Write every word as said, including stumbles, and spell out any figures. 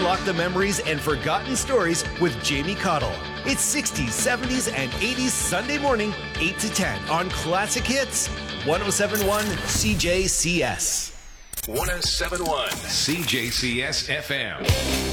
unlock the memories and forgotten stories with Jamie Cottle. It's sixties, seventies, and eighties Sunday morning, eight to ten on Classic Hits, one oh seven point one C J C S. one oh seven point one C J C S F M.